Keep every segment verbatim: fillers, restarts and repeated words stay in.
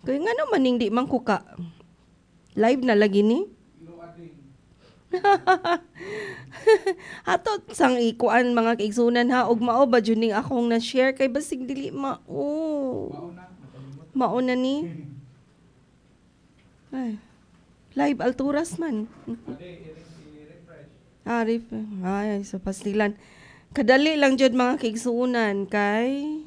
Kaya nga naman, hindi man ko ka. Live na lagi ni. Hato sang ikuan mga kaigsunan ha og mao ba juning akong na-share kay basig dili mao. Mao na ni. Ay. Live alturas man. Ah, ref. Ay, so pastilan. Kadali lang jud mga kaigsunan kay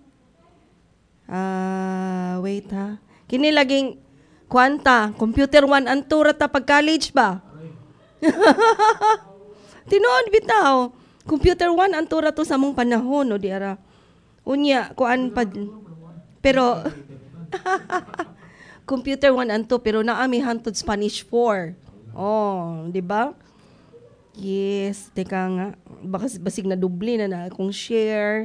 ah, wait ha. Kini laging kwanta, computer one and two rata pag college ba? Tinuod bitaw. Computer one ang tura to sa mong panahon no diara. Unya kuan pad pero computer one and two pero naa mi hantod Spanish four. Oh, di ba? Yes, teka nga. Baka basig na dubli na na akong share.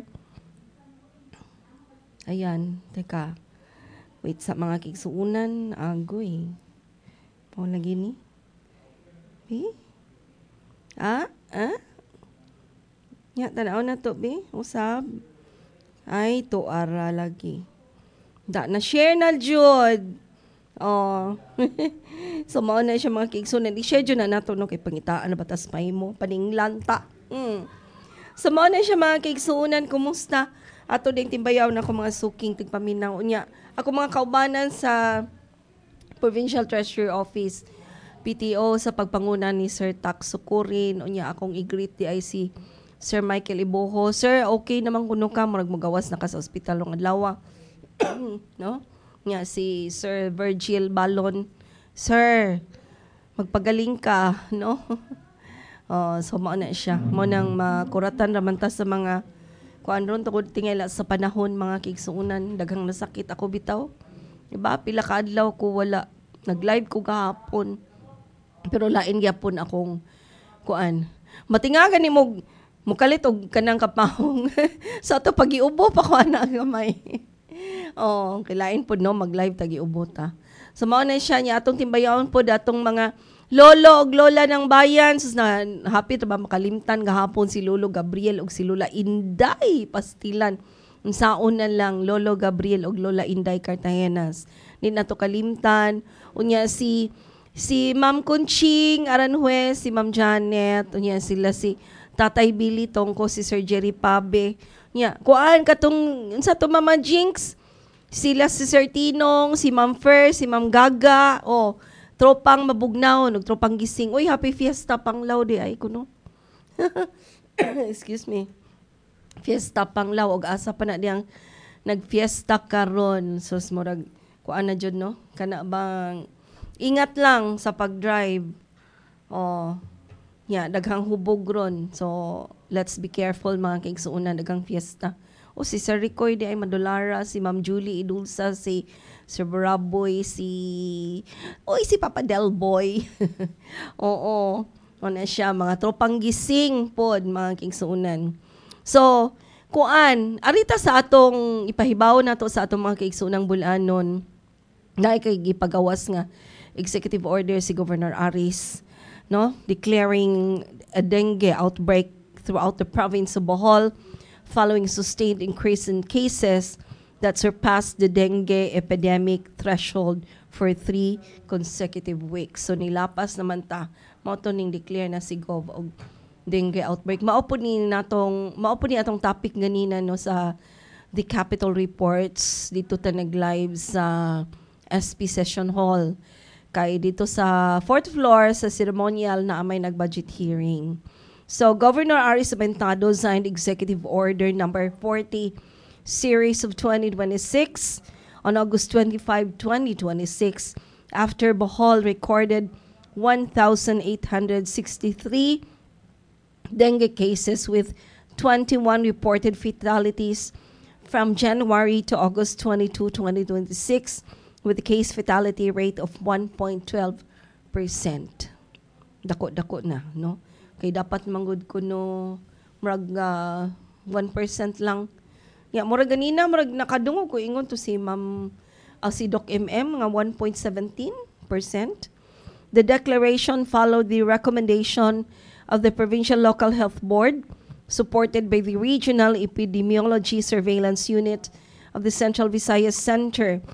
Ayan, teka. Wait sa mga kigsuunan, agoy. Pao lagi ni. Eh? Ah? Ah? Nya, tanaw na to, be? Usab? Ay, to ara lagi. Da, na-share na, Jud. Oh. So, mao na siya mga kigsunan. I-share dyan na nato, no, kay pangitaan na batas pay mo. Paninglanta. Mm. So, mao na siya mga kigsunan. Kumusta? Ato ding timbayaw na ako mga suking tigpaminaw. Unya, ako mga kaubanan sa Provincial Treasury Office. P T O sa pagpanguna ni Sir Tax Sukurin. Unya akong i-greet di ay si Sir Michael Iboho. Sir, okay naman kuno ka. Marag magawas na ka sa ospital ng adlaw. No? Nya si Sir Virgil Balon. Sir, magpagaling ka. No? Oh, so mao na siya. Mo nang makuratan raman ta sa mga kuan ron tungod tingala sa panahon mga kigsuunan. Daghang nasakit ako bitaw. Diba? Pila ka adlaw ko wala. Nag-live ko gahapon. Pero lain gyapon akong kuan. Matingagan ni mo mukalit og kanang kapahong. Sa ato pagiubo pa ko ana gamay. Oh, kilain pod no mag-live tagiubo ta. So mao na siya niya atong timbayaon pod atong mga lolo og lola ng bayan. Sus na happy ta ba makalimtan gahapon si Lolo Gabriel og si Lola Inday Pastilan. Unsaon na lang Lolo Gabriel og Lola Inday Cartagenas. Di na to kalimtan. Unya si Si Ma'am Kunching Aranjuez, si Ma'am Janet, unya sila si Tatay Billy Tongko, si Sir Jerry Pabe. Nya, kuan katong sa to Mama Jinx, sila si Sir Tinong, si Ma'am Fer, si Ma'am Gaga, oh, tropang mabugnaw, nag tropang gising. Uy, happy fiesta panglaw di ay kuno. Excuse me. Fiesta panglaw og asa pa na diyang nagfiesta karon. So murag kuan na jud no. Kana bang ingat lang sa pag-drive. Oh, yeah, daghang hubog ron. So, let's be careful mga kaigsuunan, daghang fiesta. O si Sir Ricoy di ay Madolara, si Ma'am Julie Idulsa, si Sir Baraboy, si oy si Papa Del Boy. Oo. O na siya mga tropang gising pod mga kaigsuunan. So, kuan, arita sa atong ipahibaw nato sa atong mga kaigsuunang bulanon. Na kay gipagawas nga executive order si Governor Aris, no, declaring a dengue outbreak throughout the province of Bohol following sustained increase in cases that surpassed the dengue epidemic threshold for three consecutive weeks. So nilapas naman ta mao to ning declare na si Gov og dengue outbreak. Mao po ni natong mao po ni atong topic ganina no sa the Capital Reports dito ta nag-live sa S P Session Hall. Kay dito sa fourth floor sa ceremonial na may nag-budget hearing. So, Governor Aris Aventado signed Executive Order number forty, Series of twenty twenty-six on August twenty-fifth, twenty twenty-six after Bohol recorded one thousand eight hundred sixty-three dengue cases with twenty-one reported fatalities from January to August twenty-second, twenty twenty-six with a case fatality rate of one point one two percent. Dako-dako na, no? Kay dapat manggod ko no murag uh, one percent lang. Ya, murag ganina murag nakadungog ko ingon to si Ma'am uh, si Doc M M nga one point one seven percent. The declaration followed the recommendation of the Provincial Local Health Board supported by the Regional Epidemiology Surveillance Unit of the Central Visayas Center